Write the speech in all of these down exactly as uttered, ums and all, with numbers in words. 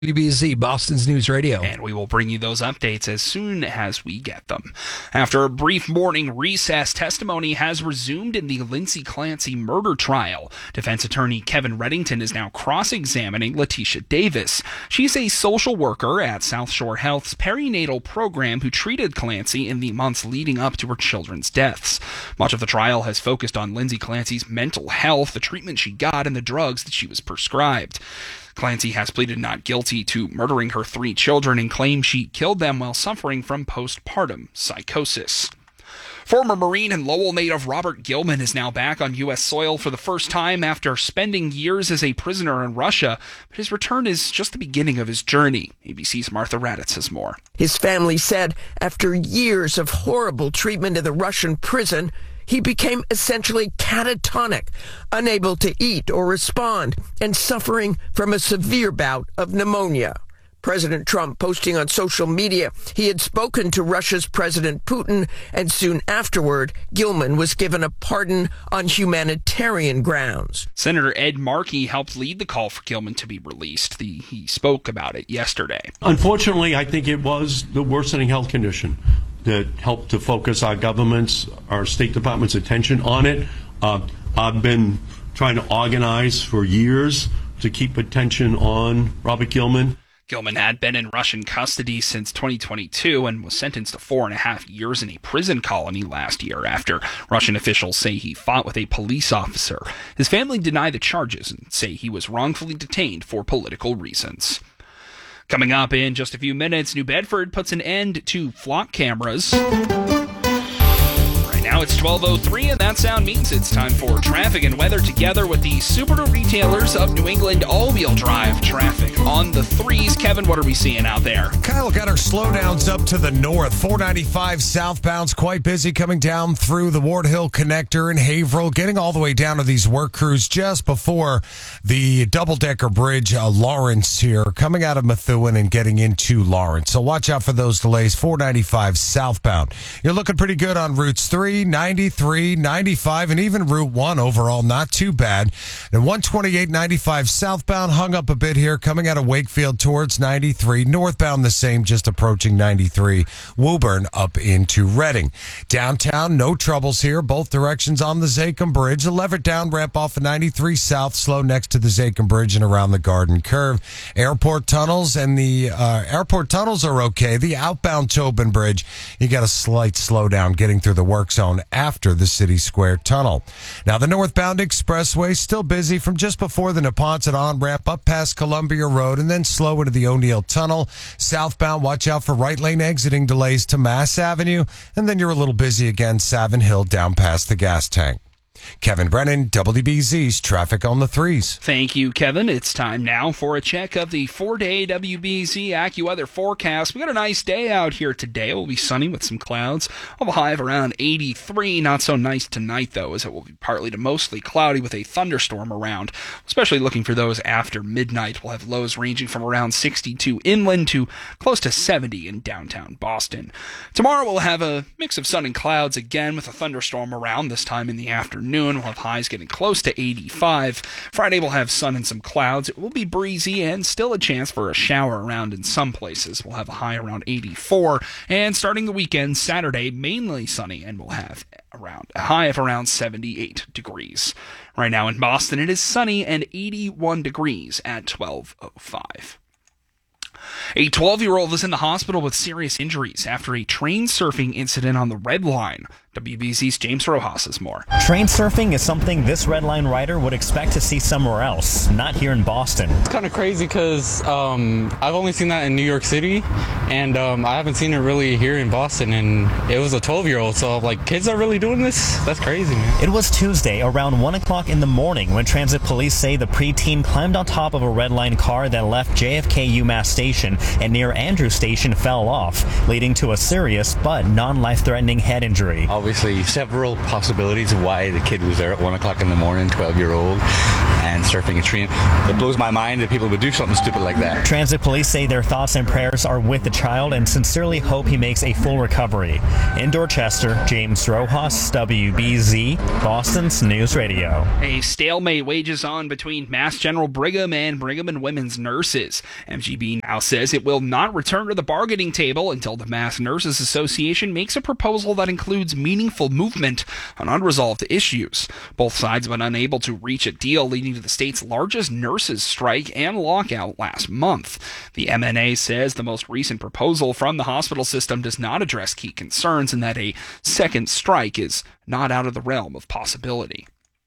W B Z, Boston's News Radio. And we will bring you those updates as soon as we get them. After a brief morning recess, testimony has resumed in the Lindsay Clancy murder trial. Defense attorney Kevin Reddington is now cross-examining Letitia Davis. She's a social worker at South Shore Health's perinatal program who treated Clancy in the months leading up to her children's deaths. Much of the trial has focused on Lindsay Clancy's mental health, the treatment she got, and the drugs that she was prescribed. Clancy has pleaded not guilty to murdering her three children and claims she killed them while suffering from postpartum psychosis. Former Marine and Lowell native Robert Gilman is now back on U S soil for the first time after spending years as a prisoner in Russia, but his return is just the beginning of his journey. A B C's Martha Raddatz has more. His family said after years of horrible treatment in the Russian prison, he became essentially catatonic, unable to eat or respond, and suffering from a severe bout of pneumonia. President Trump posting on social media he had spoken to Russia's President Putin, and soon afterward, Gilman was given a pardon on humanitarian grounds. Senator Ed Markey helped lead the call for Gilman to be released. The, he spoke about it yesterday. Unfortunately, I think it was the worsening health condition that helped to focus our government's, our State Department's attention on it. Uh, I've been trying to organize for years to keep attention on Robert Gilman. Gilman had been in Russian custody since twenty twenty-two and was sentenced to four and a half years in a prison colony last year after Russian officials say he fought with a police officer. His family deny the charges and say he was wrongfully detained for political reasons. Coming up in just a few minutes, New Bedford puts an end to flock cameras. Right now it's twelve oh three, and that sound means it's time for traffic and weather together with the Subaru retailers of New England all-wheel drive traffic. On the threes, Kevin, what are we seeing out there? Kyle got our slowdowns up to the north. four ninety-five southbound's quite busy coming down through the Ward Hill connector in Haverhill, getting all the way down to these work crews just before the double-decker bridge, uh, Lawrence here, coming out of Methuen and getting into Lawrence. So watch out for those delays. four ninety-five southbound. You're looking pretty good on routes three, ninety-three, ninety-five, and even Route one overall. Not too bad. And one twenty-eight ninety-five southbound hung up a bit here, coming out of Wakefield towards ninety-three. Northbound the same, just approaching ninety-three. Woburn up into Reading. Downtown, no troubles here. Both directions on the Zachem Bridge. The Leverett down ramp off of ninety-three south, slow next to the Zachem Bridge and around the Garden Curve. Airport tunnels and the uh, airport tunnels are okay. The outbound Tobin Bridge, you got a slight slowdown getting through the work zone after the City Square Tunnel. Now, the northbound expressway still busy from just before the Neponset on-ramp up past Columbia Road and then slow into the O'Neill Tunnel. Southbound, watch out for right lane exiting delays to Mass Avenue, and then you're a little busy again, Savin Hill down past the gas tank. Kevin Brennan, W B Z's Traffic on the Threes. Thank you, Kevin. It's time now for a check of the four-day W B Z AccuWeather forecast. We got a nice day out here today. It will be sunny with some clouds. We'll have a high of around eighty-three. Not so nice tonight, though, as it will be partly to mostly cloudy with a thunderstorm around. Especially looking for those after midnight. We'll have lows ranging from around sixty-two inland to close to seventy in downtown Boston. Tomorrow we'll have a mix of sun and clouds again with a thunderstorm around, this time in the afternoon. We'll have highs getting close to eighty-five. Friday we'll have sun and some clouds. It will be breezy and still a chance for a shower around in some places. We'll have a high around eighty-four. And starting the weekend, Saturday, mainly sunny, and we'll have around a high of around seventy-eight degrees. Right now in Boston, it is sunny and eighty-one degrees at twelve oh five. A twelve-year-old is in the hospital with serious injuries after a train surfing incident on the Red Line. W B Z's James Rojas has more. Train surfing is something this Red Line rider would expect to see somewhere else, not here in Boston. It's kind of crazy because um, I've only seen that in New York City, and um, I haven't seen it really here in Boston, and it was a twelve-year-old, so like, kids are really doing this? That's crazy, man. It was Tuesday around one o'clock in the morning when transit police say the preteen climbed on top of a Red Line car that left J F K UMass Station and near Andrew Station fell off, leading to a serious but non-life-threatening head injury. Obviously, several possibilities of why the kid was there at one o'clock in the morning, twelve-year-old. and surfing a tree. It blows my mind that people would do something stupid like that. Transit police say their thoughts and prayers are with the child and sincerely hope he makes a full recovery. In Dorchester, James Rojas, W B Z, Boston's News Radio. A stalemate wages on between Mass General Brigham and Brigham and Women's nurses. M G B now says it will not return to the bargaining table until the Mass Nurses Association makes a proposal that includes meaningful movement on unresolved issues. Both sides have been unable to reach a deal, leading to the state's largest nurses strike and lockout last month. The M N A says the most recent proposal from the hospital system does not address key concerns and that a second strike is not out of the realm of possibility.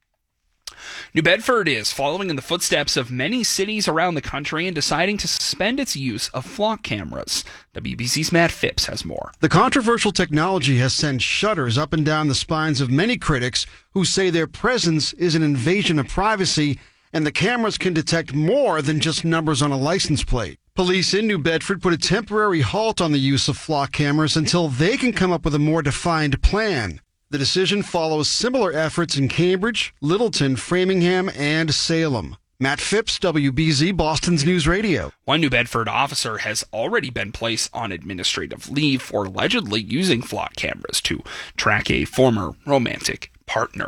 New Bedford is following in the footsteps of many cities around the country and deciding to suspend its use of flock cameras. W B C's Matt Phipps has more. The controversial technology has sent shudders up and down the spines of many critics who say their presence is an invasion of privacy and the cameras can detect more than just numbers on a license plate. Police in New Bedford put a temporary halt on the use of flock cameras until they can come up with a more defined plan. The decision follows similar efforts in Cambridge, Littleton, Framingham, and Salem. Matt Phipps, W B Z, Boston's News Radio. One New Bedford officer has already been placed on administrative leave for allegedly using flock cameras to track a former romantic partner.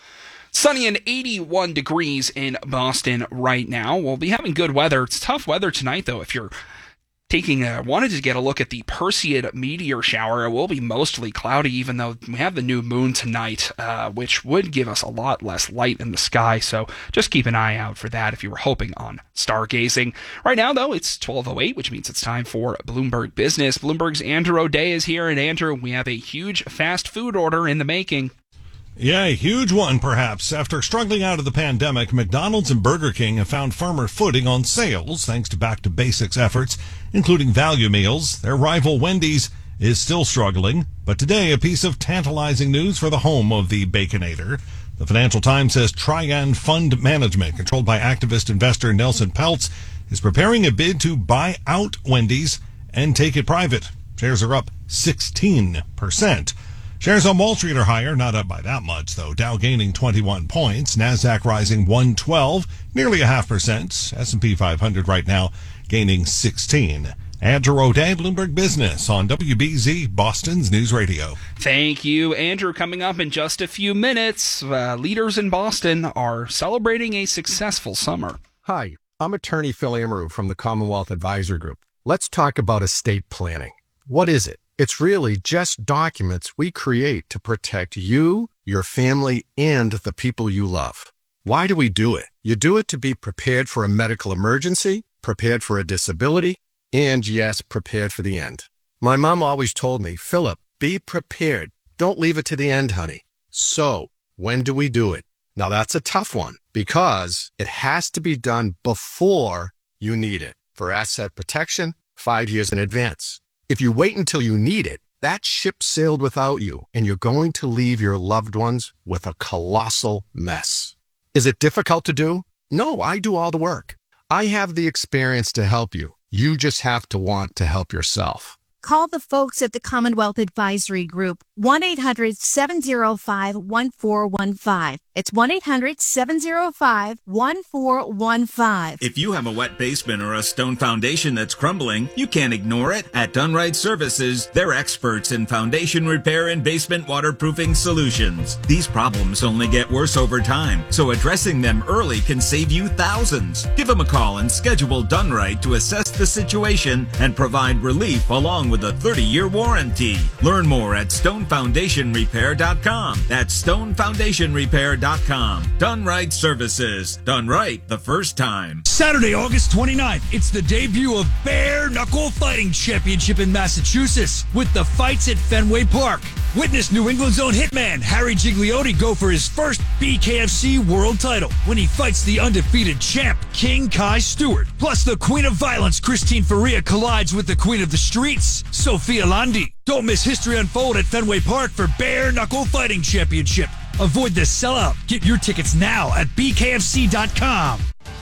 Sunny and eighty-one degrees in Boston right now. We'll be having good weather. It's tough weather tonight, though, if you're Taking a, wanted to get a look at the Perseid meteor shower. It will be mostly cloudy, even though we have the new moon tonight, uh, which would give us a lot less light in the sky. So just keep an eye out for that if you were hoping on stargazing. Right now, though, it's twelve oh eight, which means it's time for Bloomberg Business. Bloomberg's Andrew O'Day is here. And Andrew, we have a huge fast food order in the making. Yeah, a huge one, perhaps. After struggling out of the pandemic, McDonald's and Burger King have found firmer footing on sales thanks to back-to-basics efforts, including value meals. Their rival Wendy's is still struggling, but today a piece of tantalizing news for the home of the Baconator. The Financial Times says Trian Fund Management, controlled by activist investor Nelson Peltz, is preparing a bid to buy out Wendy's and take it private. Shares are up sixteen percent. Shares on Wall Street are higher, not up by that much, though. Dow gaining twenty-one points, NASDAQ rising one twelve, nearly a half percent. S and P five hundred right now gaining sixteen. Andrew O'Day, Bloomberg Business on W B Z, Boston's News Radio. Thank you, Andrew. Coming up in just a few minutes, uh, leaders in Boston are celebrating a successful summer. Hi, I'm attorney Phil Amaru from the Commonwealth Advisory Group. Let's talk about estate planning. What is it? It's really just documents we create to protect you, your family, and the people you love. Why do we do it? You do it to be prepared for a medical emergency, prepared for a disability, and yes, prepared for the end. My mom always told me, Philip, be prepared. Don't leave it to the end, honey. So, when do we do it? Now that's a tough one because it has to be done before you need it. For asset protection, five years in advance. If you wait until you need it, that ship sailed without you, and you're going to leave your loved ones with a colossal mess. Is it difficult to do? No, I do all the work. I have the experience to help you. You just have to want to help yourself. Call the folks at the Commonwealth Advisory Group, one eight hundred seven oh five one four one five. It's one eight hundred seven oh five one four one five. If you have a wet basement or a stone foundation that's crumbling, you can't ignore it. At Dunright Services, they're experts in foundation repair and basement waterproofing solutions. These problems only get worse over time, so addressing them early can save you thousands. Give them a call and schedule Dunright to assess the situation and provide relief along with a thirty-year warranty. Learn more at stone foundation repair dot com. That's stone foundation repair dot com. Dunright Services. Done right the first time. Saturday, August twenty-ninth, it's the debut of Bare Knuckle Fighting Championship in Massachusetts with the fights at Fenway Park. Witness New England's own hitman Harry Gigliotti go for his first B K F C world title when he fights the undefeated champ King Kai Stewart. Plus, the Queen of Violence Christine Faria collides with the Queen of the Streets Sophia Landi. Don't miss history unfold at Fenway Park for Bare Knuckle Fighting Championship. Avoid the sellout. Get your tickets now at B K F C dot com.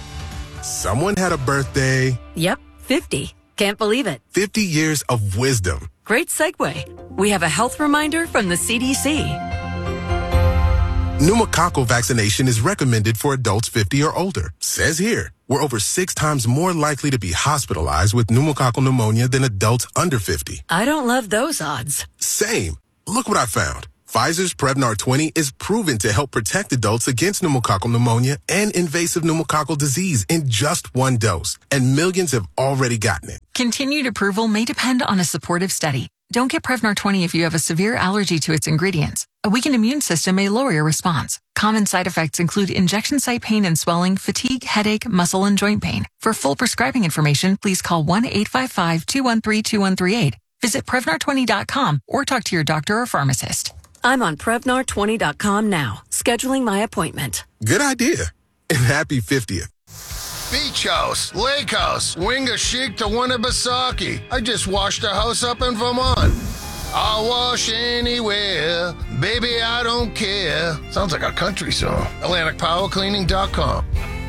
Someone had a birthday. Yep, fifty. Can't believe it. fifty years of wisdom. Great segue. We have a health reminder from the C D C. Pneumococcal vaccination is recommended for adults fifty or older. Says here, we're over six times more likely to be hospitalized with pneumococcal pneumonia than adults under fifty. I don't love those odds. Same. Look what I found. Pfizer's Prevnar twenty is proven to help protect adults against pneumococcal pneumonia and invasive pneumococcal disease in just one dose. And millions have already gotten it. Continued approval may depend on a supportive study. Don't get Prevnar twenty if you have a severe allergy to its ingredients. A weakened immune system may lower your response. Common side effects include injection site pain and swelling, fatigue, headache, muscle, and joint pain. For full prescribing information, please call one eight five five, two one three, two one three eight. Visit Prevnar twenty dot com or talk to your doctor or pharmacist. I'm on Prevnar twenty dot com now, scheduling my appointment. Good idea. And happy fiftieth. Beach house, lake house, Winga Chic to Winnipesaukee. I just washed a house up in Vermont. I'll wash anywhere, baby, I don't care. Sounds like a country song. Atlantic Power Cleaning dot com.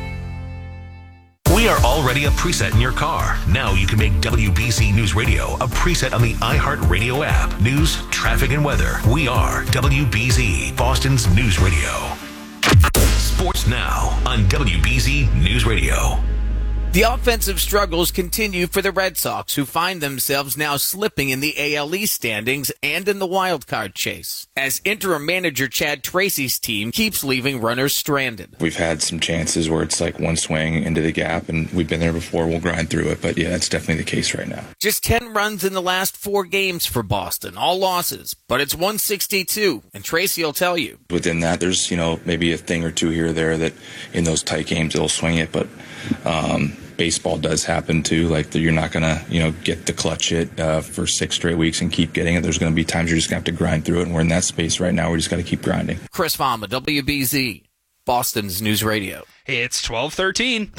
We are already a preset in your car. Now you can make W B Z News Radio a preset on the iHeartRadio app. News, traffic, and weather. We are W B Z, Boston's news radio. Sports now on W B Z News Radio. The offensive struggles continue for the Red Sox, who find themselves now slipping in the A L East standings and in the wild card chase, as interim manager Chad Tracy's team keeps leaving runners stranded. We've had some chances where it's like one swing into the gap, and we've been there before. We'll grind through it, but yeah, that's definitely the case right now. Just ten runs in the last four games for Boston, all losses, but it's one sixty-two, and Tracy will tell you. Within that, there's, you know, maybe a thing or two here or there that in those tight games it'll swing it, but um, baseball does happen too. Like, you're not going to, you know, get to clutch it uh, for six straight weeks and keep getting it. There's going to be times you're just going to have to grind through it, and we're in that space right now. We just got to keep grinding. Chris Fama, W B Z, Boston's News Radio. It's twelve thirteen.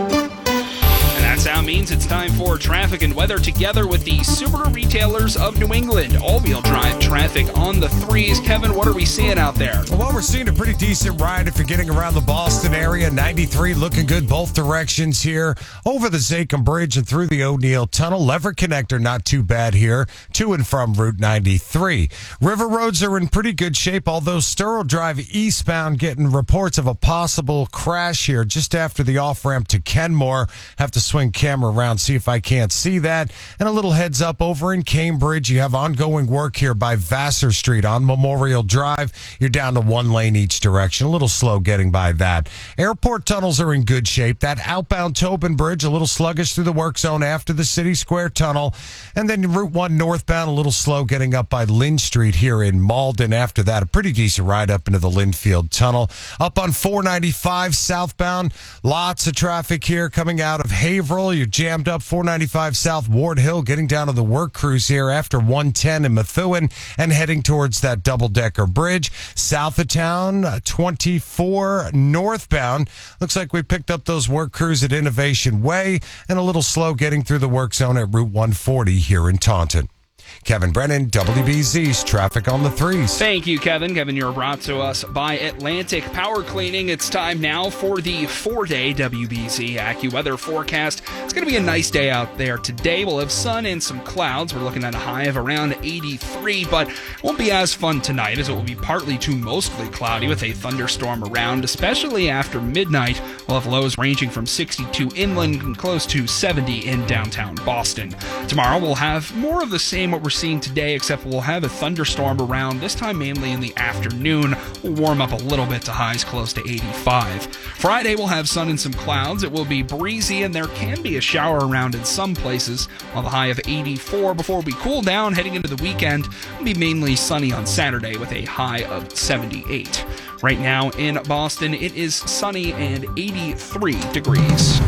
And that sound means it's time for traffic and weather together with the Subaru retailers of New England. All-wheel drive traffic on the threes. Kevin, what are we seeing out there? Well, we're seeing a pretty decent ride if you're getting around the Boston area. ninety-three looking good both directions here. Over the Zachem Bridge and through the O'Neill Tunnel. Leverett Connector, not too bad here. To and from Route ninety-three. River roads are in pretty good shape, although Sterl Drive eastbound getting reports of a possible crash here just after the off-ramp to Kenmore. Have to swing camera around, see if I can't see that. And a little heads up over in Cambridge, you have ongoing work here by Vassar Street on Memorial Drive. You're down to one lane each direction. A little slow getting by that. Airport tunnels are in good shape. That outbound Tobin Bridge, a little sluggish through the work zone after the City Square Tunnel. And then Route one northbound, a little slow getting up by Lynn Street here in Malden. After that, a pretty decent ride up into the Linfield Tunnel. Up on four ninety-five southbound, lots of traffic here coming out of Haverhill. You're jammed up four ninety-five South Ward Hill, getting down to the work crews here after one ten in Methuen and heading towards that double-decker bridge. South of town, twenty-four northbound. Looks like we picked up those work crews at Innovation Way and a little slow getting through the work zone at Route one forty here in Taunton. Kevin Brennan, W B Z's Traffic on the Threes. Thank you, Kevin. Kevin, you're brought to us by Atlantic Power Cleaning. It's time now for the four-day W B Z AccuWeather forecast. It's going to be a nice day out there today. We'll have sun and some clouds. We're looking at a high of around eighty-three, but it won't be as fun tonight as it will be partly to mostly cloudy with a thunderstorm around, especially after midnight. We'll have lows ranging from sixty-two inland and close to seventy in downtown Boston. Tomorrow we'll have more of the same what we're seeing today, except we'll have a thunderstorm around, this time mainly in the afternoon. We'll warm up a little bit to highs close to eighty-five. Friday we'll have sun and some clouds. It will be breezy and there can be a shower around in some places, while the high of eighty-four before we cool down heading into the weekend. It'll be mainly sunny on Saturday with a high of seventy-eight. Right now in Boston, it is sunny and eighty-three degrees.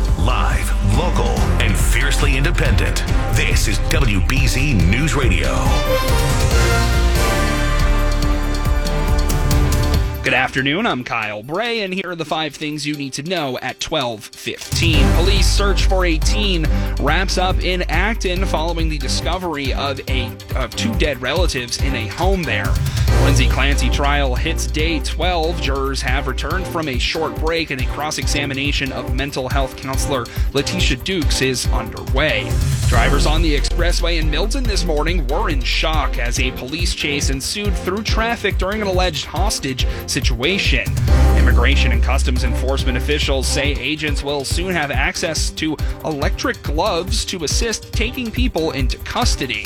Live, local, and fiercely independent. This is W B Z News Radio. Good afternoon, I'm Kyle Bray, and here are the five things you need to know at twelve fifteen. Police search for a teen wraps up in Acton following the discovery of a of two dead relatives in a home there. Lindsay Clancy trial hits day twelve. Jurors have returned from a short break, and a cross-examination of mental health counselor Letitia Dukes is underway. Drivers on the expressway in Milton this morning were in shock as a police chase ensued through traffic during an alleged hostage situation. Immigration and Customs Enforcement officials say agents will soon have access to electric gloves to assist taking people into custody.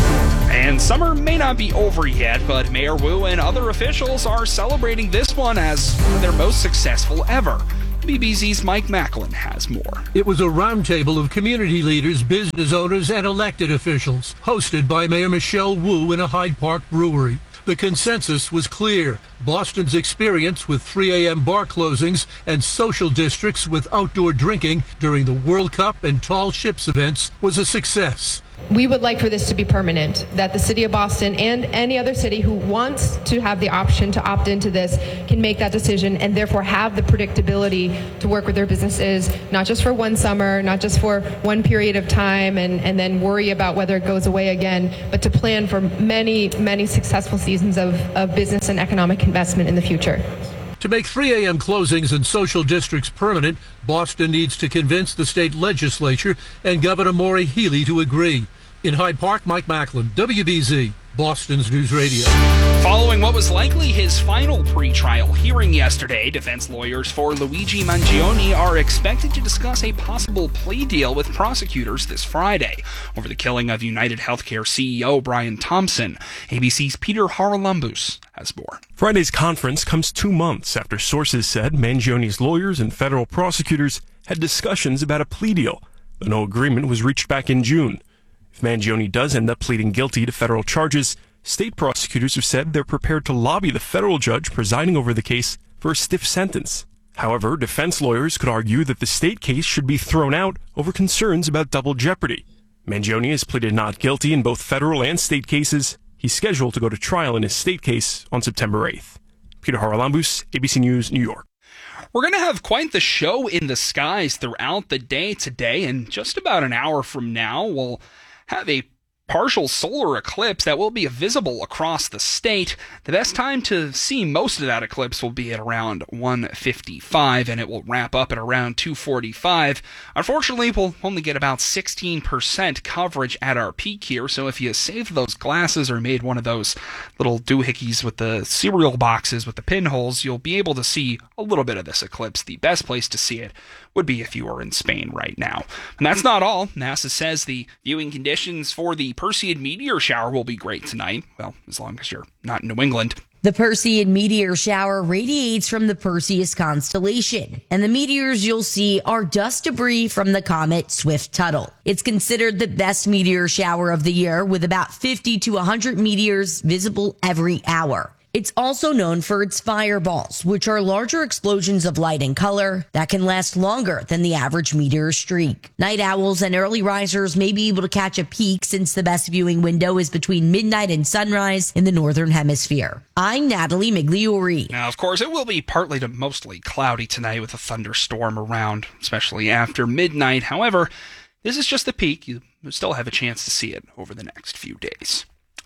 And summer may not be over yet, but Mayor Wu and other officials are celebrating this one as one of their most successful ever. B B C's Mike Macklin has more. It was a roundtable of community leaders, business owners, and elected officials, hosted by Mayor Michelle Wu in a Hyde Park brewery. The consensus was clear. Boston's experience with three a.m. bar closings and social districts with outdoor drinking during the World Cup and Tall Ships events was a success. We would like for this to be permanent, that the city of Boston and any other city who wants to have the option to opt into this can make that decision and therefore have the predictability to work with their businesses, not just for one summer, not just for one period of time and, and then worry about whether it goes away again, but to plan for many, many successful seasons of, of business and economic investment in the future. To make three a.m. closings and social districts permanent, Boston needs to convince the state legislature and Governor Maura Healey to agree. In Hyde Park, Mike Macklin, W B Z, Boston's News Radio. Following what was likely his final pretrial hearing yesterday, defense lawyers for Luigi Mangione are expected to discuss a possible plea deal with prosecutors this Friday over the killing of United Healthcare C E O Brian Thompson. A B C's Peter Haralambous has more. Friday's conference comes two months after sources said Mangione's lawyers and federal prosecutors had discussions about a plea deal, though no agreement was reached back in June. If Mangione does end up pleading guilty to federal charges, state prosecutors have said they're prepared to lobby the federal judge presiding over the case for a stiff sentence. However, defense lawyers could argue that the state case should be thrown out over concerns about double jeopardy. Mangione has pleaded not guilty in both federal and state cases. He's scheduled to go to trial in his state case on September eighth. Peter Haralambous, A B C News, New York. We're going to have quite the show in the skies throughout the day today, and just about an hour from now, we'll have a partial solar eclipse that will be visible across the state. The best time to see most of that eclipse will be at around one fifty-five, and it will wrap up at around two forty-five. Unfortunately, we'll only get about sixteen percent coverage at our peak here, so if you saved those glasses or made one of those little doohickeys with the cereal boxes with the pinholes, you'll be able to see a little bit of this eclipse. The best place to see it would be if you were in Spain right now. And that's not all. NASA says the viewing conditions for the Perseid meteor shower will be great tonight. Well, as long as you're not in New England. The Perseid meteor shower radiates from the Perseus constellation, and the meteors you'll see are dust debris from the comet Swift-Tuttle. It's considered the best meteor shower of the year, with about fifty to one hundred meteors visible every hour. It's also known for its fireballs, which are larger explosions of light and color that can last longer than the average meteor streak. Night owls and early risers may be able to catch a peek since the best viewing window is between midnight and sunrise in the northern hemisphere. I'm Natalie Migliori. Now, of course, it will be partly to mostly cloudy tonight with a thunderstorm around, especially after midnight. However, this is just the peak. You still have a chance to see it over the next few days.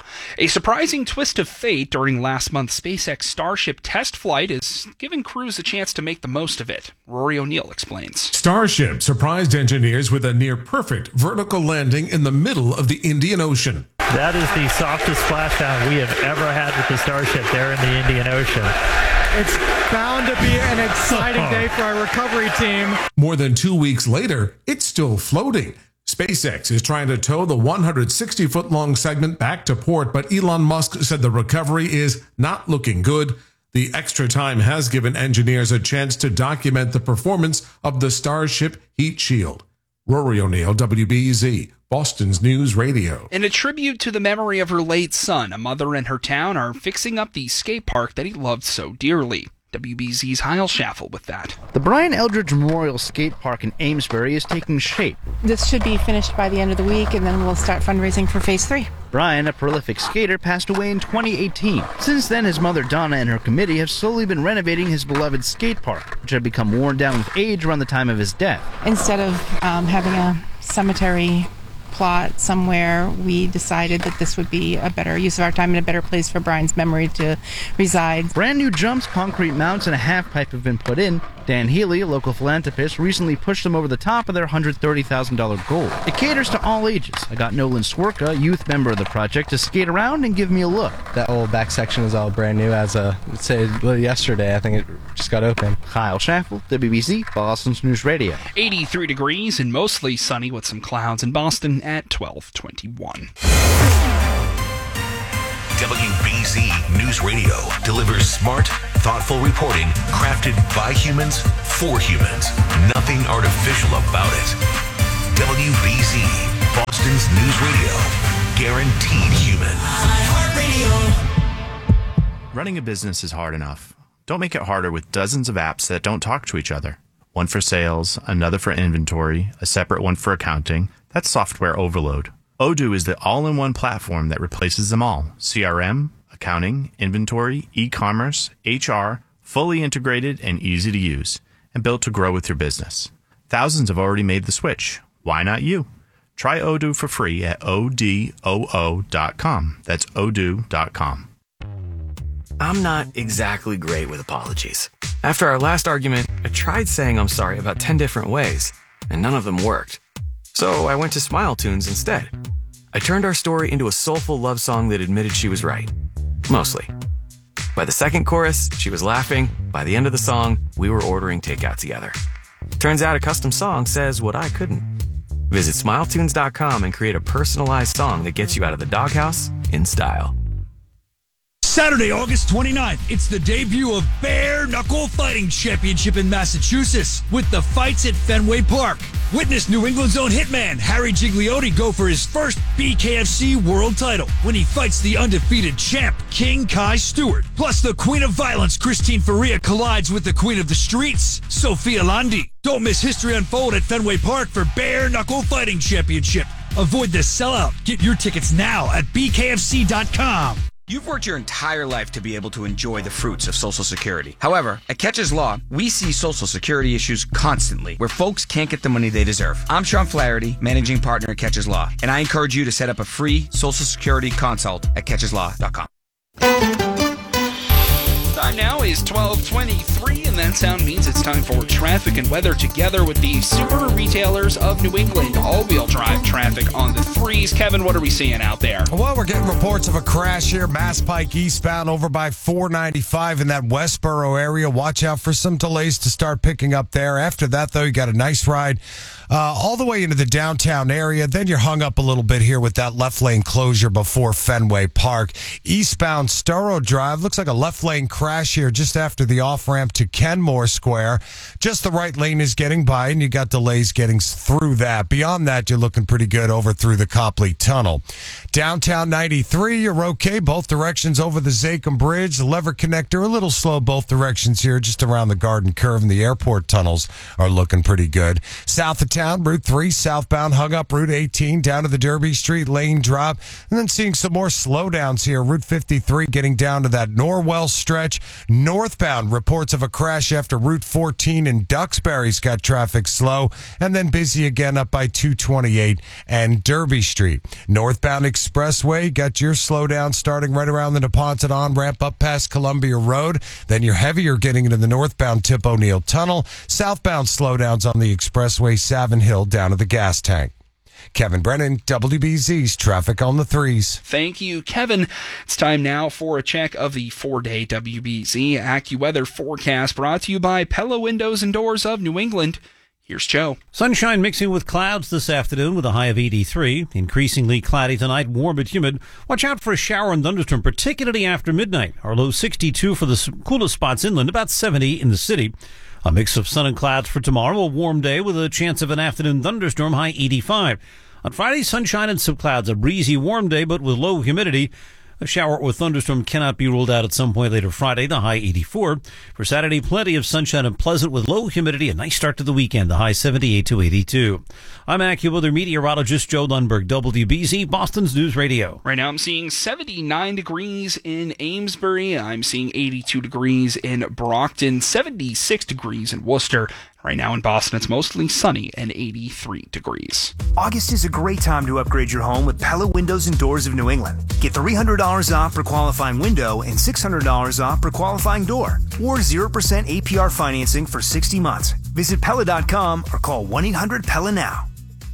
A surprising twist of fate during last month's SpaceX Starship test flight is giving crews a chance to make the most of it. Rory O'Neill explains. Starship surprised engineers with a near-perfect vertical landing in the middle of the Indian Ocean. That is the softest splashdown we have ever had with the Starship there in the Indian Ocean. It's bound to be an exciting day for our recovery team. More than two weeks later, it's still floating. SpaceX is trying to tow the one hundred sixty foot long segment back to port, but Elon Musk said the recovery is not looking good. The extra time has given engineers a chance to document the performance of the Starship heat shield. Rory O'Neill, W B Z, Boston's News Radio. In a tribute to the memory of her late son, a mother and her town are fixing up the skate park that he loved so dearly. W B Z's Heil Schaffel with that. The Brian Eldridge Memorial Skate Park in Amesbury is taking shape. This should be finished by the end of the week, and then we'll start fundraising for phase three. Brian, a prolific skater, passed away in twenty eighteen. Since then, his mother Donna and her committee have slowly been renovating his beloved skate park, which had become worn down with age around the time of his death. Instead of um, having a cemetery plot somewhere, we decided that this would be a better use of our time and a better place for Brian's memory to reside. Brand new jumps, concrete mounts, and a half pipe have been put in. Dan Healy, a local philanthropist, recently pushed them over the top of their one hundred thirty thousand dollars goal. It caters to all ages. I got Nolan Swerka, youth member of the project, to skate around and give me a look. That whole back section is all brand new as a, let's say, well, yesterday. I think it just got open. Kyle Schaffel, W B C, Boston's News Radio. eighty-three degrees and mostly sunny with some clouds in Boston at twelve twenty-one. W B Z News Radio delivers smart, thoughtful reporting crafted by humans for humans. Nothing artificial about it. W B Z, Boston's News Radio. Guaranteed human. Running a business is hard enough. Don't make it harder with dozens of apps that don't talk to each other. One for sales, another for inventory, a separate one for accounting. That's software overload. Odoo is the all-in-one platform that replaces them all. C R M, accounting, inventory, e-commerce, H R, fully integrated and easy to use, and built to grow with your business. Thousands have already made the switch. Why not you? Try Odoo for free at O D O O dot com. That's odoo dot com. I'm not exactly great with apologies. After our last argument, I tried saying I'm sorry about ten different ways, and none of them worked. So I went to Smile Tunes instead. I turned our story into a soulful love song that admitted she was right. Mostly. By the second chorus, she was laughing. By the end of the song, we were ordering takeout together. Turns out a custom song says what I couldn't. Visit smile tunes dot com and create a personalized song that gets you out of the doghouse in style. Saturday, August twenty-ninth, it's the debut of Bare Knuckle Fighting Championship in Massachusetts with the fights at Fenway Park. Witness New England's own hitman Harry Gigliotti go for his first B K F C world title when he fights the undefeated champ King Kai Stewart. Plus, the Queen of Violence Christine Faria collides with the Queen of the Streets, Sophia Landi. Don't miss history unfold at Fenway Park for Bare Knuckle Fighting Championship. Avoid the sellout. Get your tickets now at B K F C dot com. You've worked your entire life to be able to enjoy the fruits of Social Security. However, at Catches Law, we see Social Security issues constantly where folks can't get the money they deserve. I'm Sean Flaherty, managing partner at Catches Law, and I encourage you to set up a free Social Security consult at catches law dot com. Time now is twelve twenty-three, and that sound means it's time for traffic and weather together with the Super Retailers of New England. All-wheel drive traffic on the threes. Kevin, what are we seeing out there? Well, we're getting reports of a crash here, Mass Pike eastbound over by four ninety-five in that Westboro area. Watch out for some delays to start picking up there. After that, though, you got a nice ride uh, all the way into the downtown area. Then you're hung up a little bit here with that left lane closure before Fenway Park. Eastbound Storrow Drive, looks like a left lane crash here just after the off-ramp to Kenmore Square. Just the right lane is getting by, and you got delays getting through that. Beyond that, you're looking pretty good over through the Copley Tunnel. Downtown ninety-three, you're okay. Both directions over the Zakim Bridge. The Lever Connector, a little slow both directions here, just around the Garden Curve, and the airport tunnels are looking pretty good. South of town, Route three, southbound, hung up Route eighteen, down to the Derby Street lane drop, and then seeing some more slowdowns here. Route fifty-three getting down to that Norwell stretch. Northbound, reports of a crash after Route fourteen in Duxbury's got traffic slow, and then busy again up by two twenty-eight and Derby Street. Northbound Expressway, got your slowdown starting right around the Neponset on-ramp up past Columbia Road. Then you're heavier getting into the northbound Tip O'Neill Tunnel. Southbound slowdowns on the Expressway, Savin Hill down to the gas tank. Kevin Brennan, W B Z's Traffic on the Threes. Thank you, Kevin. It's time now for a check of the four-day W B Z AccuWeather forecast brought to you by Pella Windows and Doors of New England. Here's Joe. Sunshine mixing with clouds this afternoon with a high of eighty-three. Increasingly cloudy tonight, warm but humid. Watch out for a shower and thunderstorm, particularly after midnight. Our low sixty-two for the coolest spots inland, about seventy in the city. A mix of sun and clouds for tomorrow, a warm day with a chance of an afternoon thunderstorm, high eighty-five. On Friday, sunshine and some clouds, a breezy, warm day, but with low humidity. A shower or thunderstorm cannot be ruled out at some point later Friday, the high eighty-four. For Saturday, plenty of sunshine and pleasant with low humidity. A nice start to the weekend, the high seventy-eight to eighty-two. I'm AccuWeather meteorologist Joe Lundberg, W B Z, Boston's News Radio. Right now I'm seeing seventy-nine degrees in Amesbury. I'm seeing eighty-two degrees in Brockton, seventy-six degrees in Worcester. Right now in Boston, it's mostly sunny and eighty-three degrees. August is a great time to upgrade your home with Pella Windows and Doors of New England. Get three hundred dollars off per qualifying window and six hundred dollars off per qualifying door, or zero percent A P R financing for sixty months. Visit Pella dot com or call one eight hundred Pella now.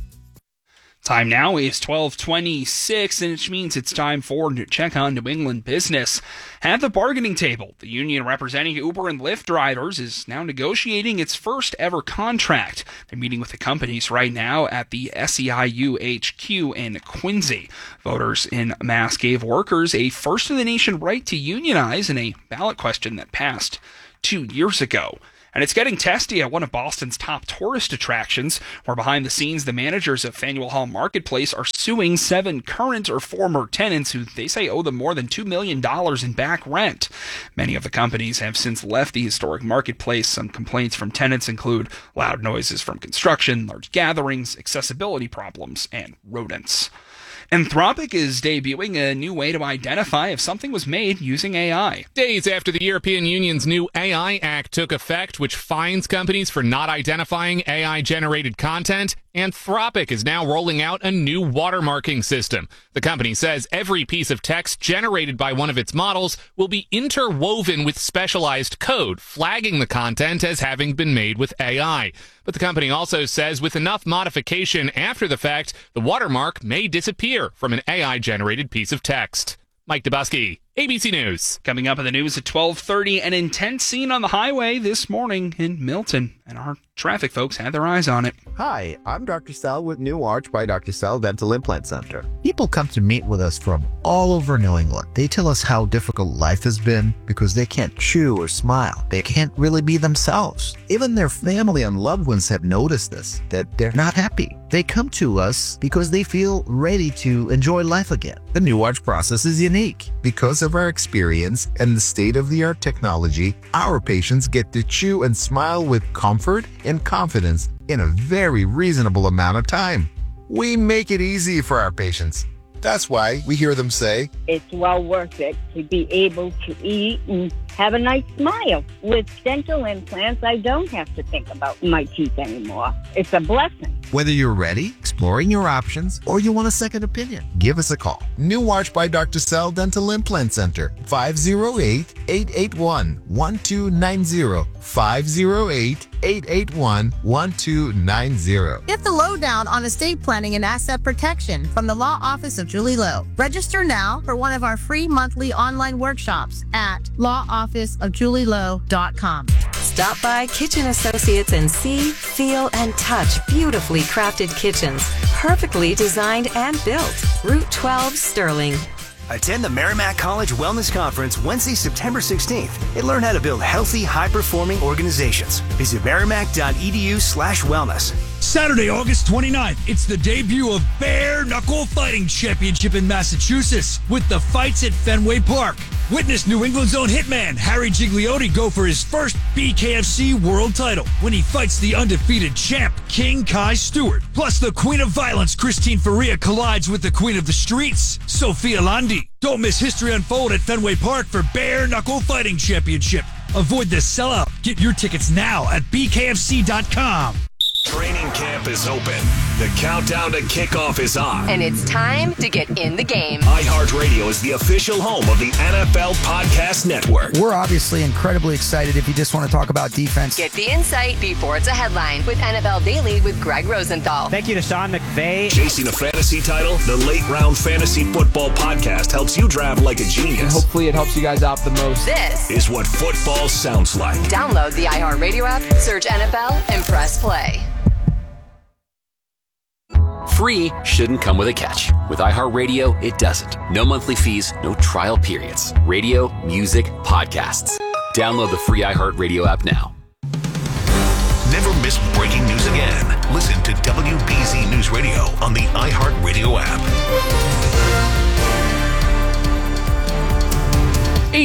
Time now is twelve twenty-six, and which means it's time for Check on New England Business. At the bargaining table, the union representing Uber and Lyft drivers is now negotiating its first ever contract. They're meeting with the companies right now at the S E I U H Q in Quincy. Voters in Mass gave workers a first-in-the-nation right to unionize in a ballot question that passed two years ago. And it's getting testy at one of Boston's top tourist attractions, where behind the scenes, the managers of Faneuil Hall Marketplace are suing seven current or former tenants who they say owe them more than two million dollars in back rent. Many of the companies have since left the historic marketplace. Some complaints from tenants include loud noises from construction, large gatherings, accessibility problems, and rodents. Anthropic is debuting a new way to identify if something was made using A I. Days after the European Union's new A I Act took effect, which fines companies for not identifying A I-generated content, Anthropic is now rolling out a new watermarking system. The company says every piece of text generated by one of its models will be interwoven with specialized code, flagging the content as having been made with A I. But the company also says with enough modification after the fact, the watermark may disappear from an A I-generated piece of text. Mike Dubusky, A B C News. Coming up in the news at twelve thirty, an intense scene on the highway this morning in Milton, and our traffic folks had their eyes on it. Hi, I'm Doctor Sal with New Arch by Doctor Sal Dental Implant Center. People come to meet with us from all over New England. They tell us how difficult life has been because they can't chew or smile. They can't really be themselves. Even their family and loved ones have noticed this, that they're not happy. They come to us because they feel ready to enjoy life again. The New Arch process is unique. Because of our experience and the state-of-the-art technology, our patients get to chew and smile with comfort and confidence in a very reasonable amount of time. We make it easy for our patients. That's why we hear them say, it's well worth it to be able to eat and have a nice smile. With dental implants, I don't have to think about my teeth anymore. It's a blessing. Whether you're ready, exploring your options, or you want a second opinion, give us a call. New Arch by Doctor Sal Dental Implant Center, five oh eight, eight eight one, one two nine zero, five oh eight, eight eight one, one two nine zero. Get the lowdown on estate planning and asset protection from the Law Office of Julie Lowe. Register now for one of our free monthly online workshops at law office of julie lowe dot com. Stop by Kitchen Associates and see, feel, and touch beautifully crafted kitchens, perfectly designed and built. Route twelve, Sterling. Attend the Merrimack College Wellness Conference Wednesday, September sixteenth, and learn how to build healthy, high-performing organizations. Visit merrimack.edu slash wellness. Saturday, August twenty-ninth, it's the debut of Bare Knuckle Fighting Championship in Massachusetts with the fights at Fenway Park. Witness New England's own hitman Harry Gigliotti go for his first B K F C world title when he fights the undefeated champ King Kai Stewart. Plus, the Queen of Violence Christine Faria collides with the Queen of the Streets Sophia Landi. Don't miss history unfold at Fenway Park for Bare Knuckle Fighting Championship. Avoid the sellout. Get your tickets now at b k f c dot com. Training camp is open. The countdown to kickoff is on. And it's time to get in the game. iHeartRadio is the official home of the N F L Podcast Network. We're obviously incredibly excited if you just want to talk about defense. Get the insight before it's a headline with N F L Daily with Greg Rosenthal. Thank you to Sean McVay. Chasing a fantasy title, the Late Round Fantasy Football Podcast helps you draft like a genius. And hopefully it helps you guys out the most. This is what football sounds like. Download the iHeartRadio app, search N F L, and press play. Free shouldn't come with a catch. With iHeartRadio, it doesn't. No monthly fees, no trial periods. Radio, music, podcasts. Download the free iHeartRadio app now. Never miss breaking news again. Listen to W B Z News Radio on the iHeartRadio app. eighty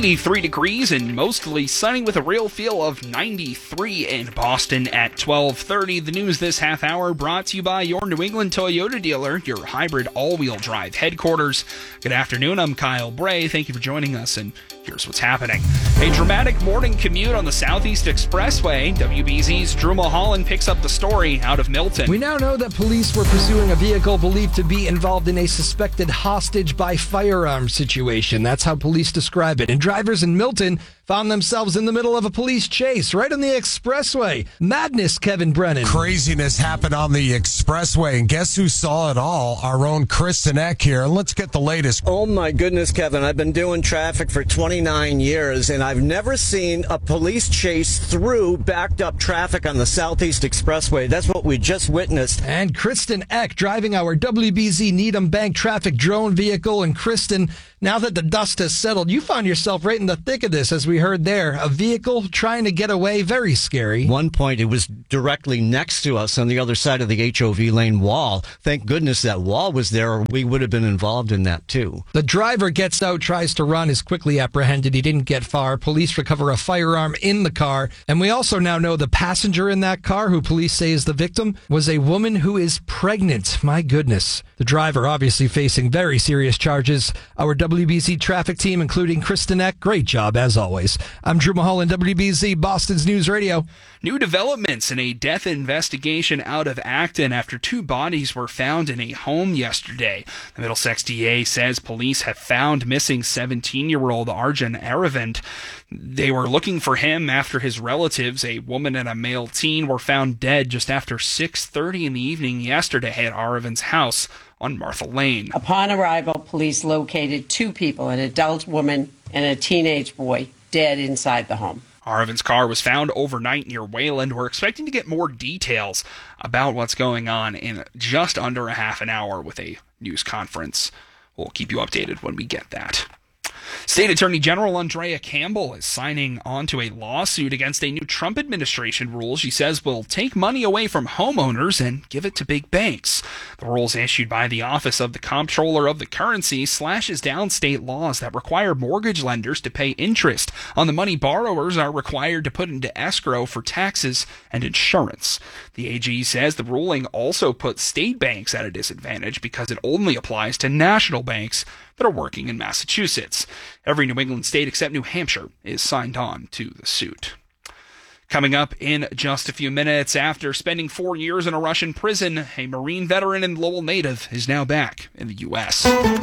eighty-three degrees and mostly sunny with a real feel of ninety-three in Boston at twelve thirty. The news this half hour brought to you by your New England Toyota dealer, your hybrid all-wheel drive headquarters. Good afternoon, I'm Kyle Bray. Thank you for joining us, and here's what's happening. A dramatic morning commute on the Southeast Expressway. W B Z's Drew Mulholland picks up the story out of Milton. We now know that police were pursuing a vehicle believed to be involved in a suspected hostage by firearm situation. That's how police describe it. And drivers in Milton found themselves in the middle of a police chase right on the expressway. Madness, Kevin Brennan. Craziness happened on the expressway, and guess who saw it all? Our own Kristen Eck here. And let's get the latest. Oh my goodness, Kevin. I've been doing traffic for twenty-nine years, and I've never seen a police chase through backed up traffic on the Southeast Expressway. That's what we just witnessed. And Kristen Eck driving our W B Z Needham Bank traffic drone vehicle. And Kristen, now that the dust has settled, you found yourself right in the thick of this, as we heard there. A vehicle trying to get away, very scary. One point, it was directly next to us on the other side of the H O V lane wall. Thank goodness that wall was there, or we would have been involved in that too. The driver gets out, tries to run, is quickly apprehended. He didn't get far. Police recover a firearm in the car. And we also now know the passenger in that car, who police say is the victim, was a woman who is pregnant. My goodness. The driver obviously facing very serious charges. Our W B Z traffic team, including Kristen Eck, great job as always. I'm Drew Mulholland, W B Z, Boston's News Radio. New developments in a death investigation out of Acton after two bodies were found in a home yesterday. The Middlesex D A says police have found missing seventeen-year-old Arjun Aravind. They were looking for him after his relatives, a woman and a male teen, were found dead just after six thirty in the evening yesterday at Aravind's house on Martha Lane. Upon arrival, police located two people, an adult woman and a teenage boy, dead inside the home. Arvin's car was found overnight near Wayland. We're expecting to get more details about what's going on in just under a half an hour with a news conference. We'll keep you updated when we get that. State Attorney General Andrea Campbell is signing on to a lawsuit against a new Trump administration rule she says will take money away from homeowners and give it to big banks. The rules issued by the Office of the Comptroller of the Currency slashes down state laws that require mortgage lenders to pay interest on the money borrowers are required to put into escrow for taxes and insurance. The A G says the ruling also puts state banks at a disadvantage because it only applies to national banks that are working in Massachusetts. Every New England state except New Hampshire is signed on to the suit. Coming up in just a few minutes, after spending four years in a Russian prison, a Marine veteran and Lowell native is now back in the U S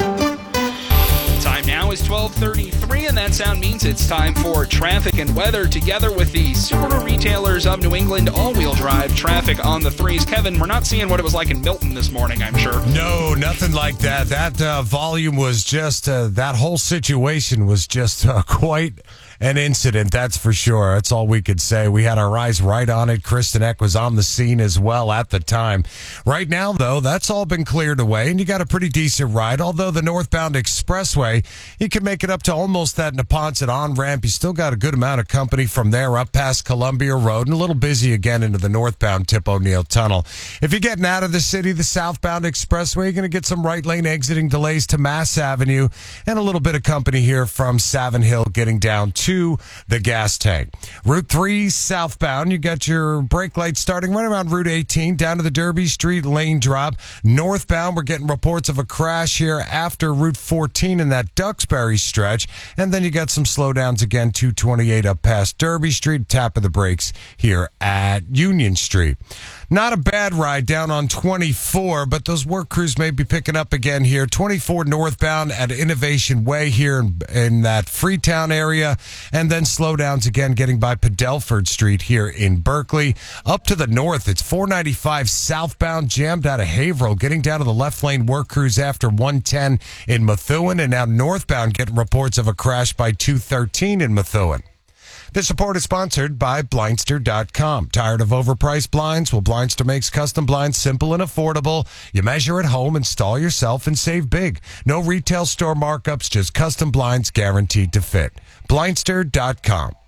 Time now is twelve thirty-three, and that sound means it's time for traffic and weather together with the Subaru retailers of New England all-wheel drive traffic on the threes. Kevin, we're not seeing what it was like in Milton this morning, I'm sure. No, nothing like that. That uh, volume was just, uh, that whole situation was just uh, quite an incident, that's for sure. That's all we could say. We had our eyes right on it. Kristen Eck was on the scene as well at the time. Right now, though, that's all been cleared away, and you got a pretty decent ride. Although the northbound expressway, you can make it up to almost that Neponset on-ramp. You still got a good amount of company from there up past Columbia Road, and a little busy again into the northbound Tip O'Neill Tunnel. If you're getting out of the city, the southbound expressway, you're going to get some right lane exiting delays to Mass Avenue, and a little bit of company here from Savin Hill getting down to to the gas tank. Route three southbound, you got your brake lights starting right around Route eighteen down to the Derby Street lane drop. Northbound, we're getting reports of a crash here after Route fourteen in that Duxbury stretch. And then you got some slowdowns again, two twenty-eight up past Derby Street, tap of the brakes here at Union Street. Not a bad ride down on twenty-four, but those work crews may be picking up again here. twenty-four northbound at Innovation Way here in, in that Freetown area, and then slowdowns again getting by Padelford Street here in Berkeley. Up to the north, it's four ninety-five southbound jammed out of Haverhill, getting down to the left lane work crews after one ten in Methuen, and now northbound getting reports of a crash by two thirteen in Methuen. This report is sponsored by Blindster dot com. Tired of overpriced blinds? Well, Blindster makes custom blinds simple and affordable. You measure at home, install yourself, and save big. No retail store markups, just custom blinds guaranteed to fit. Blindster dot com.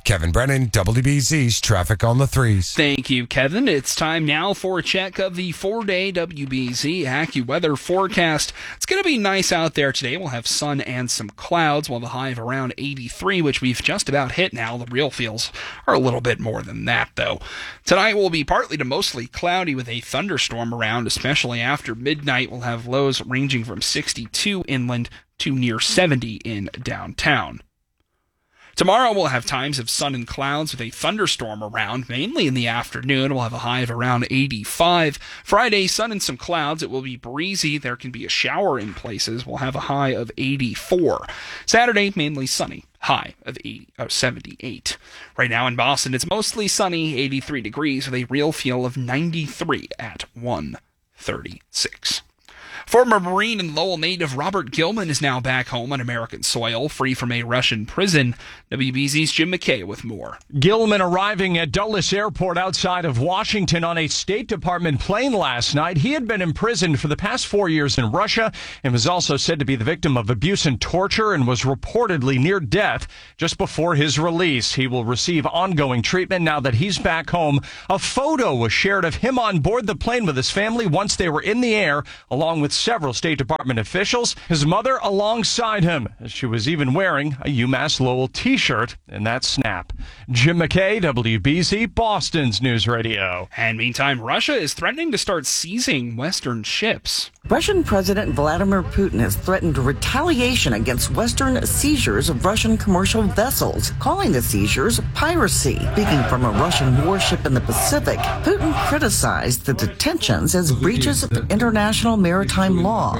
Kevin Brennan, W B Z's Traffic on the Threes. Thank you, Kevin. It's time now for a check of the four-day W B Z AccuWeather forecast. It's going to be nice out there today. We'll have sun and some clouds. We'll have a high of around eighty-three, which we've just about hit now. The real feels are a little bit more than that, though. Tonight will be partly to mostly cloudy with a thunderstorm around, especially after midnight. We'll have lows ranging from sixty-two inland to near seventy in downtown. Tomorrow we'll have times of sun and clouds with a thunderstorm around, mainly in the afternoon. We'll have a high of around eighty-five. Friday, sun and some clouds. It will be breezy. There can be a shower in places. We'll have a high of eighty-four. Saturday, mainly sunny. High of eighty, oh, seventy-eight. Right now in Boston, it's mostly sunny, eighty-three degrees, with a real feel of ninety-three at one thirty-six. Former Marine and Lowell native Robert Gilman is now back home on American soil, free from a Russian prison. W B Z's Jim McKay with more. Gilman arriving at Dulles Airport outside of Washington on a State Department plane last night. He had been imprisoned for the past four years in Russia and was also said to be the victim of abuse and torture and was reportedly near death just before his release. He will receive ongoing treatment now that he's back home. A photo was shared of him on board the plane with his family once they were in the air, along with several State Department officials, his mother alongside him. She was even wearing a UMass Lowell t-shirt in that snap. Jim McKay, W B Z, Boston's News Radio. And meantime, Russia is threatening to start seizing Western ships. Russian President Vladimir Putin has threatened retaliation against Western seizures of Russian commercial vessels, calling the seizures piracy. Speaking from a Russian warship in the Pacific, Putin criticized the detentions as breaches of international maritime law,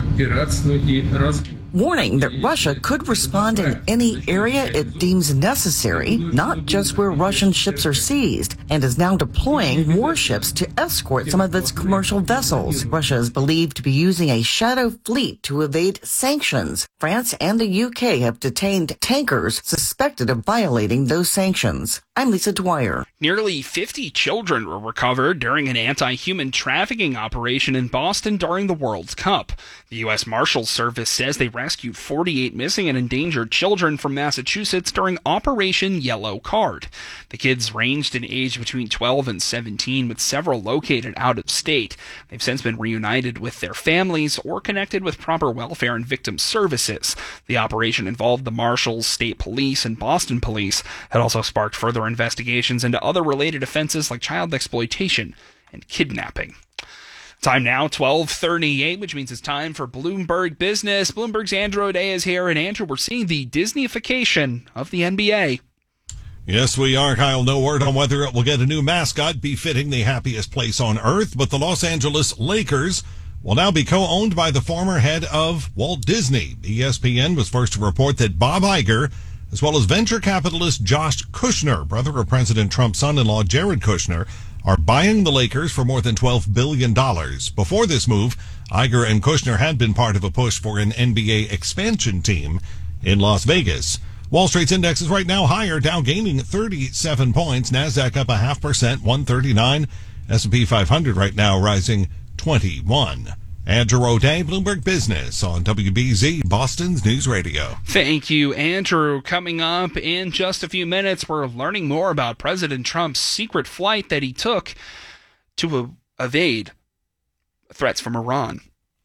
warning that Russia could respond in any area it deems necessary, not just where Russian ships are seized, and is now deploying warships to escort some of its commercial vessels. Russia is believed to be using a shadow fleet to evade sanctions. France and the U K have detained tankers suspected of violating those sanctions. I'm Lisa Dwyer. Nearly fifty children were recovered during an anti-human trafficking operation in Boston during the World Cup. The U S Marshals Service says they rescued forty-eight missing and endangered children from Massachusetts during Operation Yellow Card. The kids ranged in age between twelve and seventeen, with several located out of state. They've since been reunited with their families or connected with proper welfare and victim services. The operation involved the Marshals, State Police, and Boston Police. It also sparked further investigations into other related offenses like child exploitation and kidnapping. Time now, twelve thirty-eight, which means it's time for Bloomberg Business. Bloomberg's Andrew O'Day is here, and Andrew, we're seeing the Disneyification of the N B A. Yes, we are, Kyle. No word on whether it will get a new mascot befitting the happiest place on earth, but the Los Angeles Lakers will now be co-owned by the former head of Walt Disney. E S P N was first to report that Bob Iger, as well as venture capitalist Josh Kushner, brother of President Trump's son-in-law Jared Kushner, are buying the Lakers for more than twelve billion dollars. Before this move, Iger and Kushner had been part of a push for an N B A expansion team in Las Vegas. Wall Street's index is right now higher, Dow gaining thirty-seven points, NASDAQ up a half percent, one thirty-nine, S and P five hundred right now rising twenty-one. Andrew O'Day, Bloomberg Business on W B Z, Boston's News Radio. Thank you, Andrew. Coming up in just a few minutes, we're learning more about President Trump's secret flight that he took to evade threats from Iran.